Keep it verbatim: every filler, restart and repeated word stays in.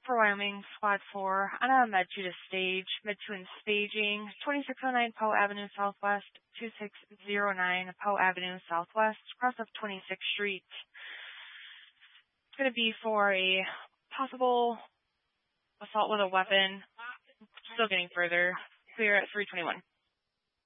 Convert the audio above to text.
for Wyoming, Squad four, on a Med two to stage, Med two in staging, twenty-six oh nine Poe Avenue Southwest, twenty-six oh nine Poe Avenue Southwest, cross of twenty-sixth Street. It's going to be for a possible assault with a weapon. Still getting further. Clear at three twenty-one.